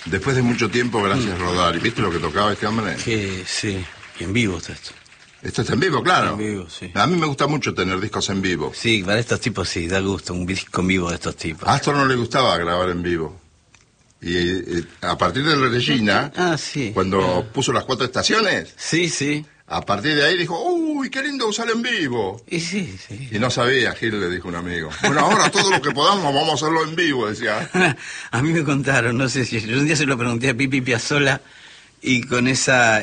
Después de mucho tiempo, gracias Rodari. ¿Viste lo que tocaba este hombre? Que sí, y en vivo está esto. Esto está en vivo, claro. En vivo, sí. A mí me gusta mucho tener discos en vivo. Sí, para estos tipos sí, da gusto, un disco en vivo de estos tipos. A Astor no le gustaba grabar en vivo. Y a partir de la Regina, sí. Cuando puso las 4 estaciones, sí. A partir de ahí dijo, uy, qué lindo usar en vivo. Y sí. Y no sabía, Gil, le dijo un amigo. Bueno, ahora todo lo que podamos vamos a hacerlo en vivo, decía. A mí me contaron, no sé si... Yo un día se lo pregunté a Pipi Piazzolla y con esa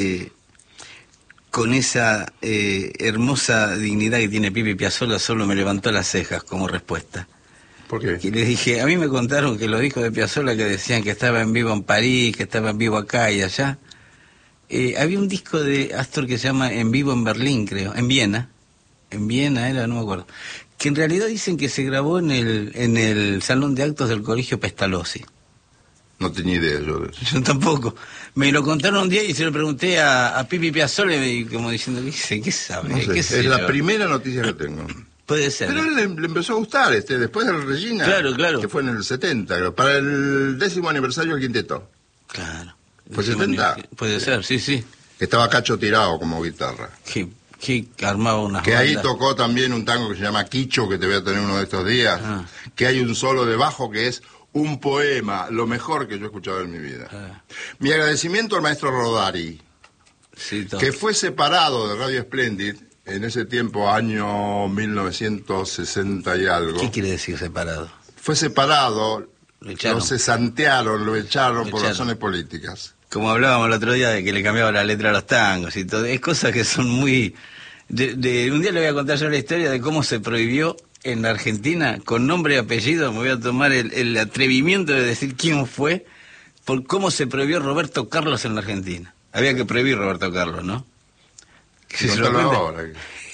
hermosa dignidad que tiene Pipi Piazzolla solo me levantó las cejas como respuesta. ¿Por qué? Y les dije, a mí me contaron que los discos de Piazzolla que decían que estaba en vivo en París, que estaba en vivo acá y allá... había un disco de Astor que se llama En vivo en Berlín, creo, en Viena era, no me acuerdo, que en realidad dicen que se grabó en el salón de actos del Colegio Pestalozzi. No tenía idea yo de eso. Yo tampoco. Me lo contaron un día y se lo pregunté a Pipi Piazzolla y como diciendo, ¿qué sabe? No sé, ¿Qué sé es la yo? primera noticia que tengo. Puede ser. Pero él le empezó a gustar, después de la Regina. Claro. Que fue en el 70, creo, para el 10º aniversario del quinteto. Claro. ¿Fue 70? Puede ser, sí. Que estaba Cacho tirado como guitarra. Que armaba unas Que ahí bandas. tocó también un tango que se llama Quicho, que te voy a tener uno de estos días. Que hay un solo de bajo que es un poema, lo mejor que yo he escuchado en mi vida. Mi agradecimiento al maestro Rodari, Sí, que fue separado de Radio Splendid en ese tiempo, año 1960 y algo. ¿Qué quiere decir separado? Fue separado, Lo cesantearon, lo echaron por echaron. razones políticas. Como hablábamos el otro día de que le cambiaba la letra a los tangos y todo, es cosas que son muy... un día le voy a contar yo la historia de cómo se prohibió en la Argentina, con nombre y apellido, me voy a tomar el atrevimiento de decir quién fue, por cómo se prohibió Roberto Carlos en la Argentina. Había que prohibir Roberto Carlos, ¿no? Sí, ahora.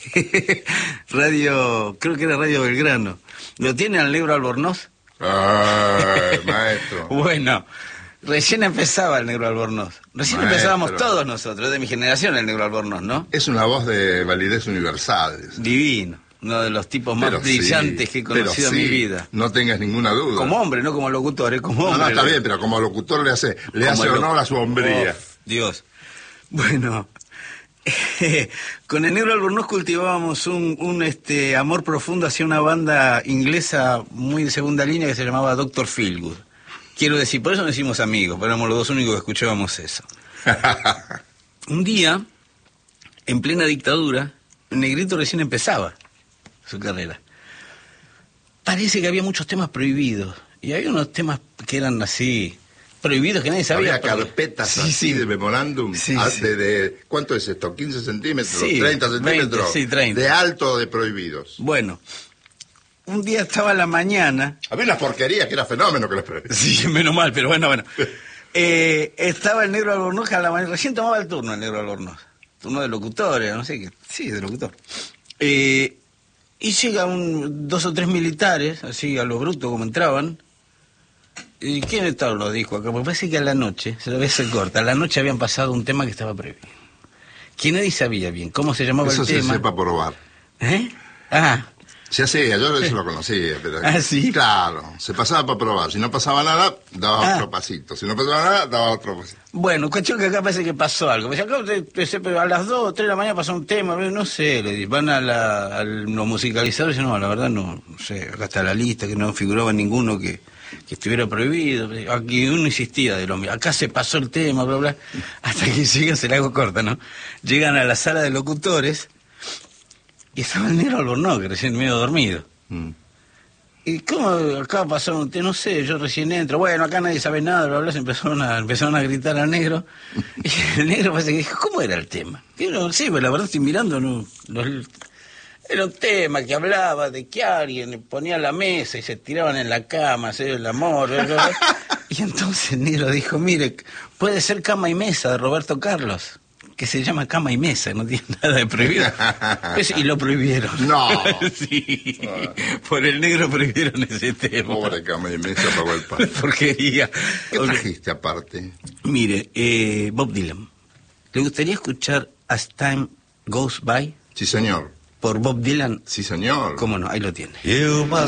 Creo que era Radio Belgrano. ¿Lo tiene al Negro Albornoz? Ay, maestro. Bueno, recién empezaba el Negro Albornoz. Recién empezábamos todos nosotros, de mi generación el Negro Albornoz, ¿no? Es una voz de validez universal. Divino. Uno de los tipos más brillantes que he conocido en mi vida. No tengas ninguna duda. Como hombre, no como locutor, como hombre. No, está bien, pero como locutor le hace honor a su hombría. Dios. Bueno, con el Negro Albornoz cultivábamos un amor profundo hacia una banda inglesa muy de segunda línea que se llamaba Dr. Feelgood. Quiero decir, por eso nos hicimos amigos, pero éramos los dos únicos que escuchábamos eso. Un día, en plena dictadura, Negrito recién empezaba su carrera. Parece que había muchos temas prohibidos, y había unos temas que eran así... prohibidos que nadie sabía. Había carpetas así de memorándum. ¿Cuánto es esto? ¿15 centímetros? Sí, ¿30 centímetros? 20, 30. De alto de prohibidos. Bueno, un día estaba a la mañana... Había unas porquerías que era fenómeno que las prohibían. Sí, menos mal, pero bueno. Estaba el Negro Albornoz a la mañana, recién tomaba el turno el Negro Albornoz. Turno de locutores, no sé qué. Sí, de locutor. Y llegan 2 o 3 militares, así a lo bruto como entraban. ¿Y quién estaba? Lo dijo acá, porque parece que a la noche, se lo voy a hacer corta, a la noche habían pasado un tema que estaba prohibido. Que nadie sabía bien cómo se llamaba eso el tema. Eso se sepa probar. Se hacía, yo eso lo conocía, pero... ¿sí? Claro, se pasaba para probar. Si no pasaba nada, daba otro pasito. Si no pasaba nada, daba otro pasito. Bueno, cuestión que acá parece que pasó algo. Acá a las 2 o 3 de la mañana pasó un tema, no sé, le van a los musicalizadores y dicen, no, la verdad no sé, acá está la lista, que no figuraba ninguno que estuviera prohibido. Aquí uno insistía de lo mismo. Acá se pasó el tema, bla, bla. Hasta que llegan, se la hago corta, ¿no? Llegan a la sala de locutores y estaba el Negro Albornoz, que recién medio dormido. ¿Y cómo acá pasó un tema? No sé, yo recién entro. Bueno, acá nadie sabe nada, bla, bla. Empezaron a gritar al Negro. Y el Negro parece que dijo, ¿cómo era el tema? Y no sé, pero la verdad estoy mirando, era un tema que hablaba de que alguien ponía la mesa y se tiraban en la cama, hacer el amor. Y entonces el Negro dijo, mire, puede ser Cama y Mesa de Roberto Carlos, que se llama Cama y Mesa, no tiene nada de prohibido. Y lo prohibieron. No. Sí, por el Negro prohibieron ese tema. Pobre Cama y Mesa pagó el pan. Porquería. ¿Qué trajiste aparte? Mire, Bob Dylan. ¿Le gustaría escuchar As Time Goes By? Sí, señor. Por Bob Dylan. Sí, señor. ¿Cómo no? Ahí lo tiene. You must